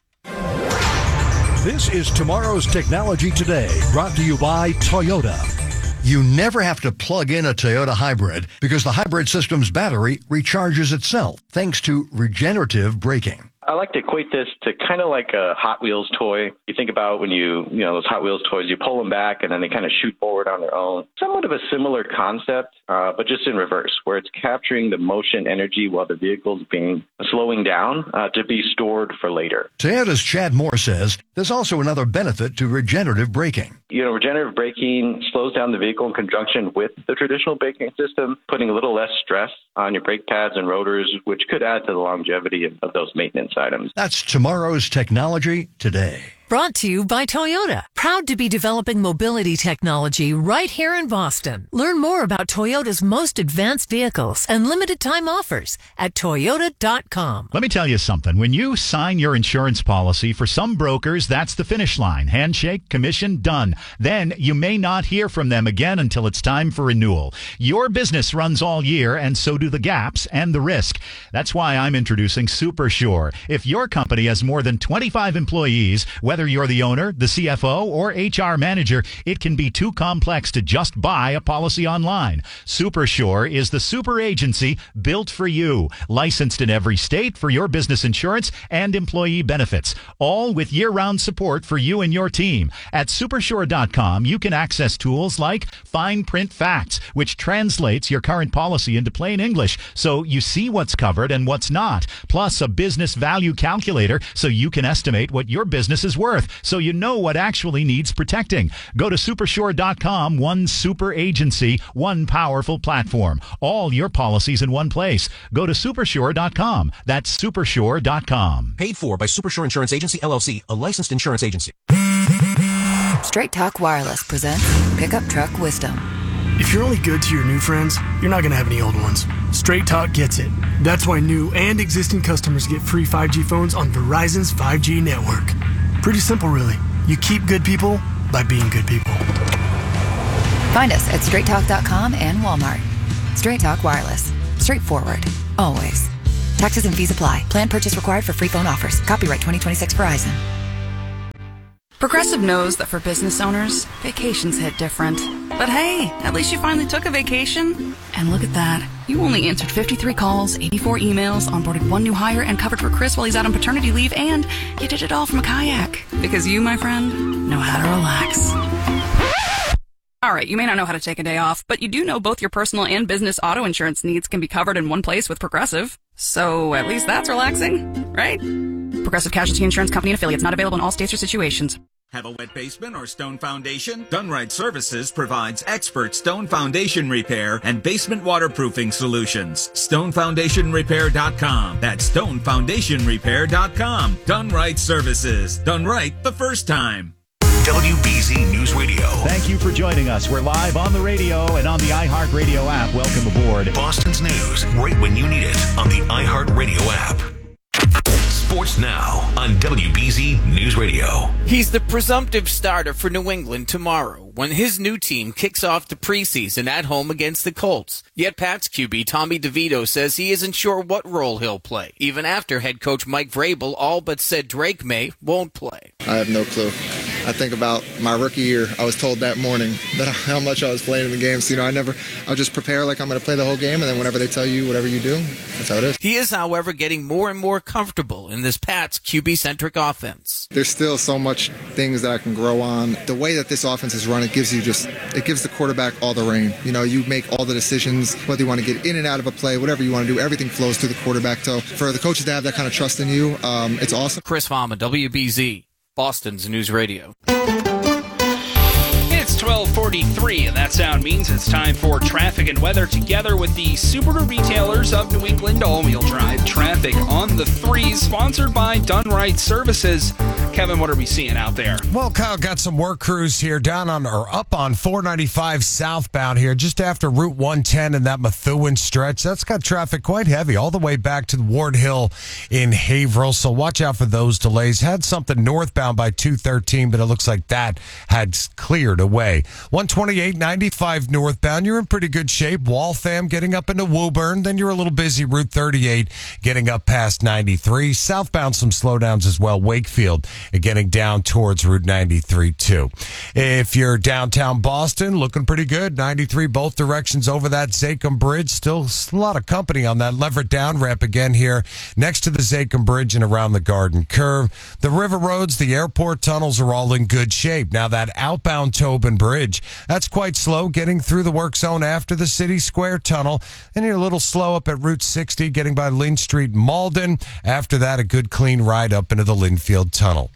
This is Tomorrow's Technology Today, brought to you by Toyota. You never have to plug in a Toyota hybrid because the hybrid system's battery recharges itself thanks to regenerative braking. I like to equate this to kind of like a Hot Wheels toy. You think about when you, you know, those Hot Wheels toys, you pull them back and then they kind of shoot forward on their own. Somewhat of a similar concept, uh, but just in reverse, where it's capturing the motion energy while the vehicle's being slowing down uh, to be stored for later. Toyota's Chad Moore says there's also another benefit to regenerative braking. You know, regenerative braking slows down the vehicle in conjunction with the traditional braking system, putting a little less stress on your brake pads and rotors, which could add to the longevity of, of those maintenance items. That's Tomorrow's Technology Today. Brought to you by Toyota. Proud to be developing mobility technology right here in Boston. Learn more about Toyota's most advanced vehicles and limited time offers at toyota dot com. Let me tell you something. When you sign your insurance policy, for some brokers, that's the finish line. Handshake, commission, done. Then you may not hear from them again until it's time for renewal. Your business runs all year, and so do the gaps and the risk. That's why I'm introducing SuperSure. If your company has more than twenty-five employees, whether you're the owner, the C F O, or H R manager, it can be too complex to just buy a policy online. SuperSure is the super agency built for you, licensed in every state for your business insurance and employee benefits, all with year-round support for you and your team. At supersure dot com, you can access tools like Fine Print Facts, which translates your current policy into plain English so you see what's covered and what's not, plus a business value calculator so you can estimate what your business is worth, so you know what actually needs protecting. Go to supersure dot com, one super agency, one powerful platform. All your policies in one place. Go to supersure dot com. That's supersure dot com. Paid for by Supersure Insurance Agency, L L C, a licensed insurance agency. Straight Talk Wireless presents Pickup Truck Wisdom. If you're only good to your new friends, you're not going to have any old ones. Straight Talk gets it. That's why new and existing customers get free five G phones on Verizon's five G network. Pretty simple, really. You keep good people by being good people. Find us at straight talk dot com and Walmart. Straight Talk Wireless. Straightforward. Always. Taxes and fees apply. Plan purchase required for free phone offers. Copyright twenty twenty-six Verizon. Progressive knows that for business owners, vacations hit different. But hey, at least you finally took a vacation. And look at that. You only answered fifty-three calls, eighty-four emails, onboarded one new hire, and covered for Chris while he's out on paternity leave, and you did it all from a kayak. Because you, my friend, know how to relax. All right, you may not know how to take a day off, but you do know both your personal and business auto insurance needs can be covered in one place with Progressive. So at least that's relaxing, right? Progressive Casualty Insurance Company and affiliates, not available in all states or situations. Have a wet basement or stone foundation? Dunright Services provides expert stone foundation repair and basement waterproofing solutions. stone foundation repair dot com. That's stone foundation repair dot com. Dunright Services. Done right the first time. W B Z News Radio. Thank you for joining us. We're live on the radio and on the iHeartRadio app. Welcome aboard. Boston's news right when you need it on the iHeartRadio app. Sports Now on W B Z News Radio. He's the presumptive starter for New England tomorrow when his new team kicks off the preseason at home against the Colts. Yet Pats Q B Tommy DeVito says he isn't sure what role he'll play, even after head coach Mike Vrabel all but said Drake May won't play. I have no clue. I think about my rookie year. I was told that morning that how much I was playing in the games. So, you know, I never, I'll just prepare like I'm going to play the whole game, and then whenever they tell you, whatever you do, that's how it is. He is, however, getting more and more comfortable in this Pats Q B-centric offense. There's still so much things that I can grow on. The way that this offense is run, it gives you just, it gives the quarterback all the reign. You know, you make all the decisions, whether you want to get in and out of a play, whatever you want to do, everything flows to the quarterback. So for the coaches to have that kind of trust in you, um, it's awesome. Chris Fama, W B Z, Boston's News Radio. It's twelve forty-three, and that sound means it's time for traffic and weather together with the Subaru retailers of New England. All-wheel drive traffic on the threes, sponsored by Dunright Services. Kevin, what are we seeing out there? Well, Kyle, got some work crews here down on or up on four ninety-five southbound here, just after Route one ten and that Methuen stretch. That's got traffic quite heavy all the way back to Ward Hill in Haverhill. So watch out for those delays. Had something northbound by two thirteen, but it looks like that had cleared away. one twenty-eight ninety-five northbound, you're in pretty good shape. Waltham getting up into Woburn. Then you're a little busy. Route thirty-eight getting up past ninety-three. Southbound, some slowdowns as well. Wakefield getting down towards Route ninety-three too. If you're downtown Boston, looking pretty good. ninety-three both directions over that Zachem Bridge. Still a lot of company on that Leverett down ramp again here next to the Zachem Bridge and around the Garden Curve. The river roads, the airport tunnels are all in good shape. Now that outbound Tobin Bridge, that's quite slow getting through the work zone after the City Square Tunnel. And you're a little slow up at Route sixty getting by Lynn Street, Malden. After that, a good clean ride up into the Linfield Tunnel.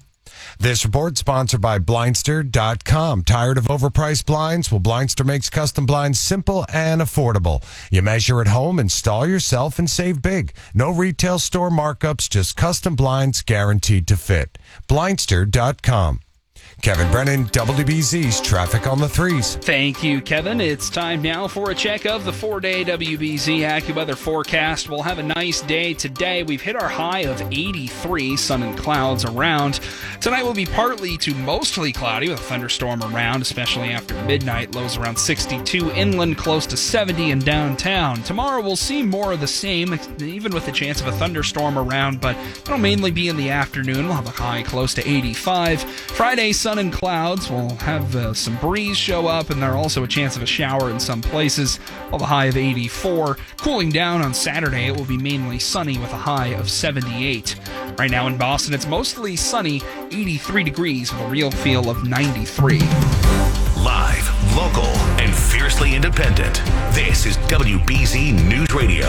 This report sponsored by Blindster dot com. Tired of overpriced blinds? Well, Blindster makes custom blinds simple and affordable. You measure at home, install yourself, and save big. No retail store markups, just custom blinds guaranteed to fit. Blindster dot com. Kevin Brennan, W B Z's Traffic on the Threes. Thank you, Kevin. It's time now for a check of the four-day W B Z AccuWeather forecast. We'll have a nice day today. We've hit our high of eighty-three, sun and clouds around. Tonight will be partly to mostly cloudy with a thunderstorm around, especially after midnight. Lows around sixty-two, inland close to seventy in downtown. Tomorrow we'll see more of the same, even with the chance of a thunderstorm around, but it'll mainly be in the afternoon. We'll have a high close to eighty-five. Friday, sun and clouds. We'll have uh, some breeze show up, and there's also a chance of a shower in some places. We'll have a high of eighty-four. Cooling down on Saturday, it will be mainly sunny with a high of seventy-eight. Right now in Boston, it's mostly sunny, eighty-three degrees with a real feel of ninety-three. Live, local, and fiercely independent. This is W B Z News Radio.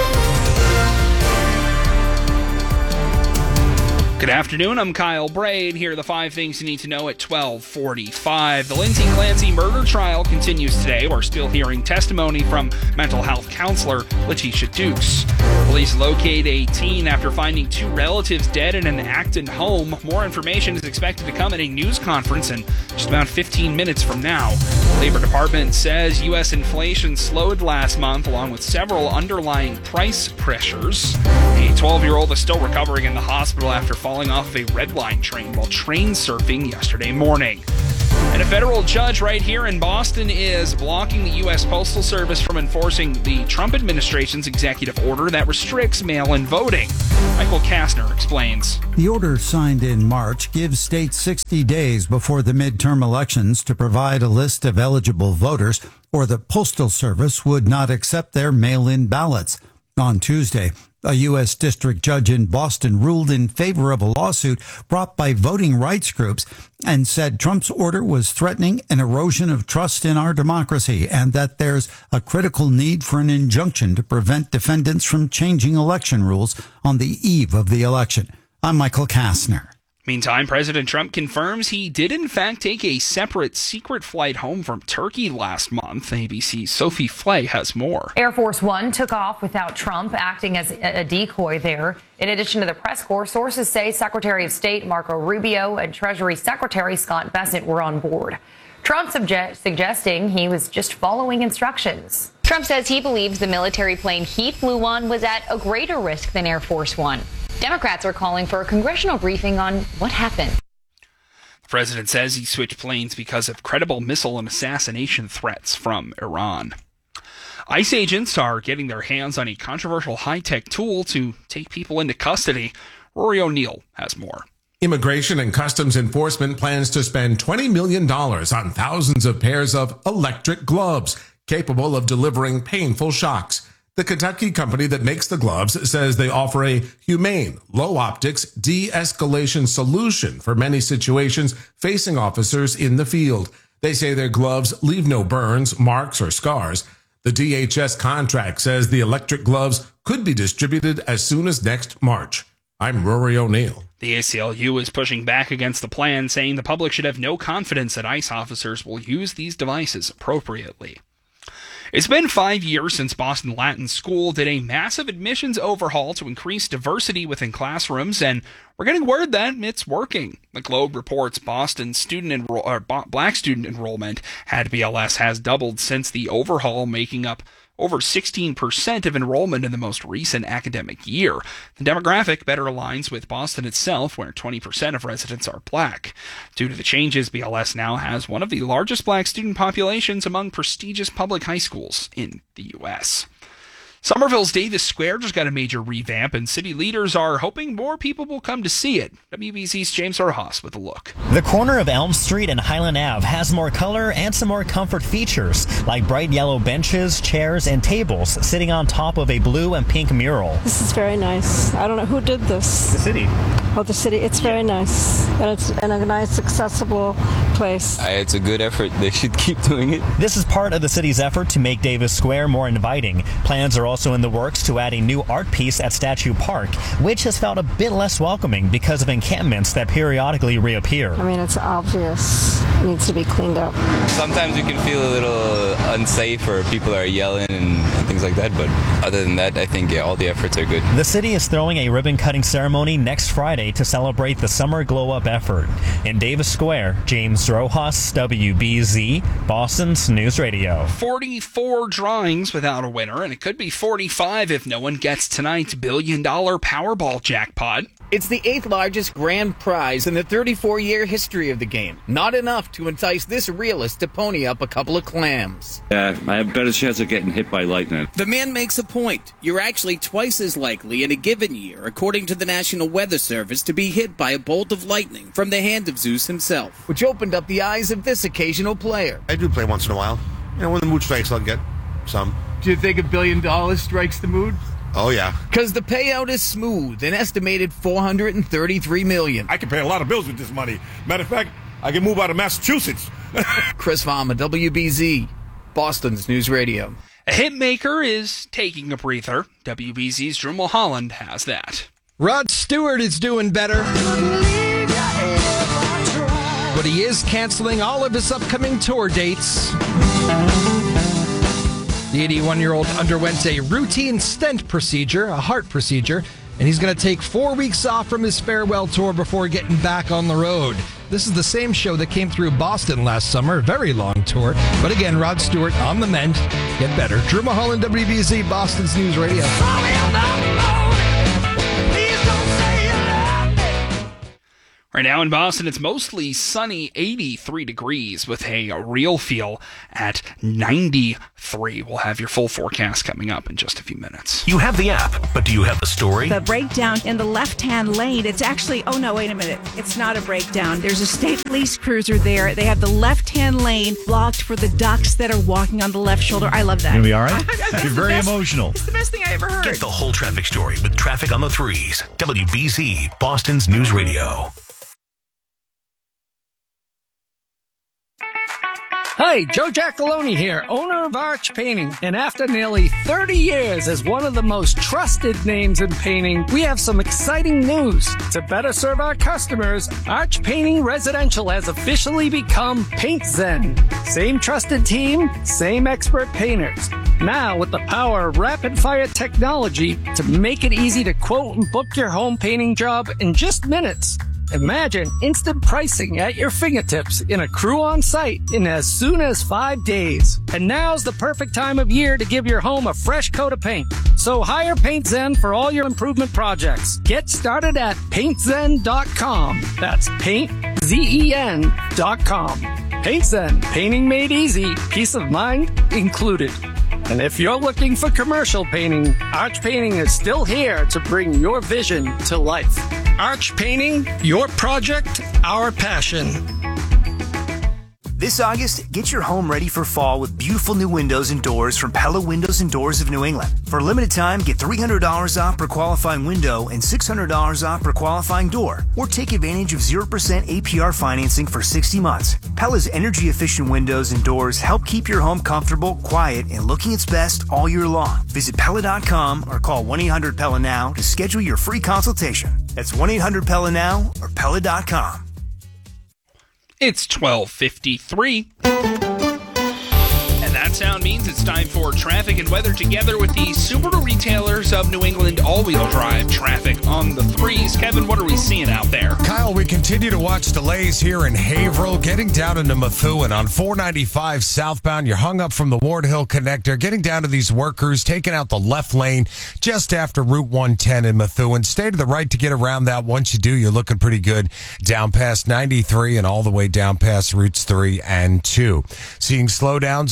Good afternoon, I'm Kyle Braid. Here are the five things you need to know at twelve forty-five. The Lindsay Clancy murder trial continues today. We're still hearing testimony from mental health counselor Letitia Dukes. Police locate a teen after finding two relatives dead in an Acton home. More information is expected to come at a news conference in just about fifteen minutes from now. The Labor Department says U S inflation slowed last month along with several underlying price pressures. A twelve-year-old is still recovering in the hospital after falling falling off of a red line train while train surfing yesterday morning. And a federal judge right here in Boston is blocking the U S Postal Service from enforcing the Trump administration's executive order that restricts mail-in voting. Michael Kastner explains. The order signed in March gives states sixty days before the midterm elections to provide a list of eligible voters, or the Postal Service would not accept their mail-in ballots. On Tuesday, a U S district judge in Boston ruled in favor of a lawsuit brought by voting rights groups and said Trump's order was threatening an erosion of trust in our democracy and that there's a critical need for an injunction to prevent defendants from changing election rules on the eve of the election. I'm Michael Kastner. Meantime, President Trump confirms he did in fact take a separate secret flight home from Turkey last month. A B C's Sophie Flay has more. Air Force One took off without Trump acting as a decoy there. In addition to the press corps, sources say Secretary of State Marco Rubio and Treasury Secretary Scott Bessent were on board. Trump subject, suggesting he was just following instructions. Trump says he believes the military plane he flew on was at a greater risk than Air Force One. Democrats are calling for a congressional briefing on what happened. The president says he switched planes because of credible missile and assassination threats from Iran. ICE agents are getting their hands on a controversial high-tech tool to take people into custody. Rory O'Neill has more. Immigration and Customs Enforcement plans to spend twenty million dollars on thousands of pairs of electric gloves capable of delivering painful shocks. The Kentucky company that makes the gloves says they offer a humane, low-optics de-escalation solution for many situations facing officers in the field. They say their gloves leave no burns, marks, or scars. The D H S contract says the electric gloves could be distributed as soon as next March. I'm Rory O'Neill. The A C L U is pushing back against the plan, saying the public should have no confidence that ICE officers will use these devices appropriately. It's been five years since Boston Latin School did a massive admissions overhaul to increase diversity within classrooms, and we're getting word that it's working. The Globe reports Boston student enroll- or black student enrollment at B L S has doubled since the overhaul, making up over sixteen percent of enrollment in the most recent academic year. The demographic better aligns with Boston itself, where twenty percent of residents are black. Due to the changes, B L S now has one of the largest black student populations among prestigious public high schools in the U S Somerville's Davis Square just got a major revamp, and city leaders are hoping more people will come to see it. W B C's James Rojas with a look. The corner of Elm Street and Highland Avenue has more color and some more comfort features, like bright yellow benches, chairs, and tables sitting on top of a blue and pink mural. This is very nice. I don't know who did this. The city. Oh, the city. It's very nice. And it's and a nice, accessible place. Uh, it's a good effort. They should keep doing it. This is part of the city's effort to make Davis Square more inviting. Plans are also in the works to add a new art piece at Statue Park, which has felt a bit less welcoming because of encampments that periodically reappear. I mean, it's obvious. It needs to be cleaned up. Sometimes you can feel a little unsafe or people are yelling and, and things like that, but other than that, I think yeah, all the efforts are good. The city is throwing a ribbon-cutting ceremony next Friday to celebrate the Summer Glow Up effort. In Davis Square, James Rojas, W B Z, Boston's News Radio. forty-four drawings without a winner, and it could be forty-five if no one gets tonight's billion-dollar Powerball jackpot. It's the eighth largest grand prize in the thirty-four-year history of the game. Not enough to entice this realist to pony up a couple of clams. Yeah, I have a better chance of getting hit by lightning. The man makes a point. You're actually twice as likely in a given year, according to the National Weather Service, to be hit by a bolt of lightning from the hand of Zeus himself, which opened up the eyes of this occasional player. I do play once in a while. You know, when the mood strikes, I'll get some. Do you think a billion dollars strikes the mood? Oh, yeah. Because the payout is smooth, an estimated four hundred thirty-three million dollars. I can pay a lot of bills with this money. Matter of fact, I can move out of Massachusetts. Chris Farmer, W B Z, Boston's News Radio. A hit maker is taking a breather. W B Z's Drew Mulholland has that. Rod Stewart is doing better, but he is canceling all of his upcoming tour dates. The eighty-one-year-old underwent a routine stent procedure, a heart procedure, and he's going to take four weeks off from his farewell tour before getting back on the road. This is the same show that came through Boston last summer, a very long tour. But again, Rod Stewart on the mend. Get better. Drew Mulholland, W B Z, Boston's News Radio. Right now in Boston, it's mostly sunny, eighty-three degrees with a real feel at ninety-three. We'll have your full forecast coming up in just a few minutes. You have the app, but do you have the story? The breakdown in the left-hand lane, it's actually, oh no, wait a minute. It's not a breakdown. There's a state police cruiser there. They have the left-hand lane blocked for the ducks that are walking on the left shoulder. I love that. Gonna be all right? You're very best, emotional. It's the best thing I ever heard. Get the whole traffic story with Traffic on the Threes. W B Z, Boston's News Radio. Hi, Joe Giacalone here, owner of Arch Painting. And after nearly thirty years as one of the most trusted names in painting, we have some exciting news. To better serve our customers, Arch Painting Residential has officially become Paint Zen. Same trusted team, same expert painters. Now with the power of rapid-fire technology to make it easy to quote and book your home painting job in just minutes. Imagine instant pricing at your fingertips in a crew on site in as soon as five days. And now's the perfect time of year to give your home a fresh coat of paint. So hire Paint Zen for all your improvement projects. Get started at paint zen dot com. That's paint, Z E N dot com. Paint Zen, painting made easy, peace of mind included. And if you're looking for commercial painting, Arch Painting is still here to bring your vision to life. Arch Painting, your project, our passion. This August, get your home ready for fall with beautiful new windows and doors from Pella Windows and Doors of New England. For a limited time, get three hundred dollars off per qualifying window and six hundred dollars off per qualifying door. Or take advantage of zero percent A P R financing for sixty months. Pella's energy-efficient windows and doors help keep your home comfortable, quiet, and looking its best all year long. Visit Pella dot com or call one eight hundred Pella now to schedule your free consultation. That's one eight hundred Pella now or Pella dot com. It's twelve fifty-three. And that sound means it's time for traffic and weather together with the Subaru retailers of New England all-wheel drive traffic on the threes. Kevin, what are we seeing out there? Kyle, we continue to watch delays here in Haverhill, getting down into Methuen on four ninety-five southbound. You're hung up from the Ward Hill connector, getting down to these workers, taking out the left lane just after Route one ten in Methuen. Stay to the right to get around that. Once you do, you're looking pretty good down past ninety-three and all the way down past routes three and two. Seeing slowdowns on one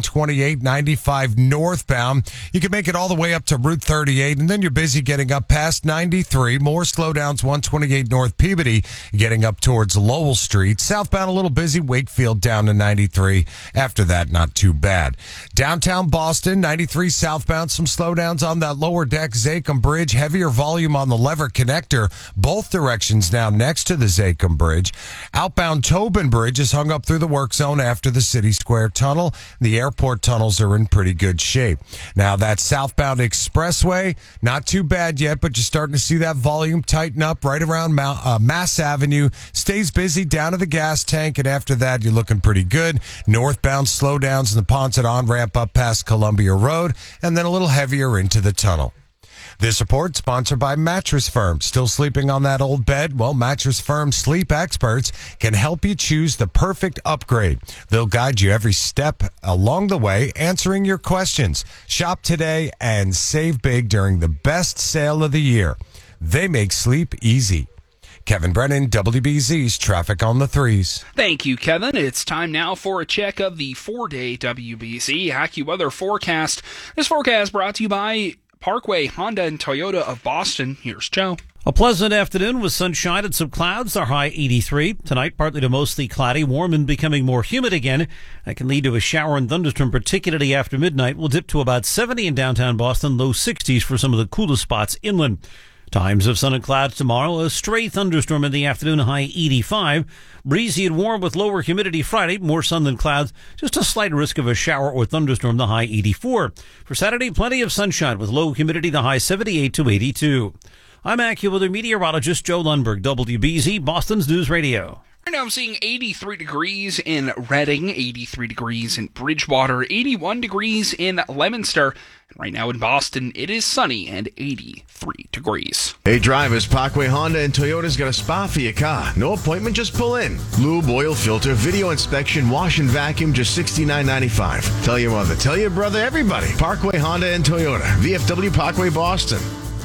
twenty-eight, ninety-five northbound. You can make it all the way up to Route thirty-eight, and then you're busy getting up past ninety-three. More slowdowns, one twenty-eight North Peabody, getting up towards Lowell Street. Southbound a little busy, Wakefield down to ninety-three. After that, not too bad. Downtown Boston, ninety-three southbound, some slowdowns on that lower deck, Zachem Bridge. Heavier volume on the Lever Connector, both directions now next to the Zachem Bridge. Outbound Tobin Bridge is hung up through the work zone after the City Square Tunnel. The airport tunnels are in pretty good shape. Now that southbound expressway, not too bad yet, but you're starting to see that volume tighten up right around Mount, uh, Mass Avenue. Stays busy down to the gas tank, and after that, you're looking pretty good. Northbound slowdowns in the Ponce on-ramp up past Columbia Road, and then a little heavier into the tunnel. This report sponsored by Mattress Firm. Still sleeping on that old bed? Well, Mattress Firm sleep experts can help you choose the perfect upgrade. They'll guide you every step along the way, answering your questions. Shop today and save big during the best sale of the year. They make sleep easy. Kevin Brennan, W B Z's Traffic on the Threes. Thank you, Kevin. It's time now for a check of the four-day W B Z AccuWeather forecast. This forecast brought to you by Parkway Honda and Toyota of Boston. Here's Joe. A pleasant afternoon with sunshine and some clouds. Our high eighty-three. Tonight, partly to mostly cloudy, warm and becoming more humid again. That can lead to a shower and thunderstorm, particularly after midnight. We'll dip to about seventy in downtown Boston, low sixties for some of the coolest spots inland. Times of sun and clouds tomorrow. A stray thunderstorm in the afternoon, high eighty-five. Breezy and warm with lower humidity Friday. More sun than clouds. Just a slight risk of a shower or thunderstorm, the high eighty-four. For Saturday, plenty of sunshine with low humidity, the high seventy-eight to eighty-two. I'm AccuWeather meteorologist Joe Lundberg, W B Z, Boston's News Radio. Right now I'm seeing eighty-three degrees in Reading, eighty-three degrees in Bridgewater, eighty-one degrees in Leominster. And right now in Boston, it is sunny and eighty-three degrees. Hey drivers, Parkway Honda and Toyota's got a spa for your car. No appointment, just pull in. Lube, oil filter, video inspection, wash and vacuum, just sixty-nine ninety-five. Tell your mother, tell your brother, everybody. Parkway Honda and Toyota, V F W Parkway, Boston.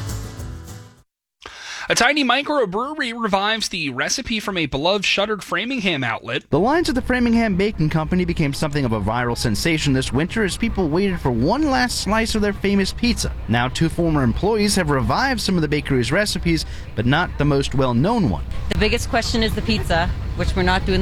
A tiny microbrewery revives the recipe from a beloved shuttered Framingham outlet. The lines of the Framingham Baking Company became something of a viral sensation this winter as people waited for one last slice of their famous pizza. Now, two former employees have revived some of the bakery's recipes, but not the most well-known one. The biggest question is the pizza, which we're not doing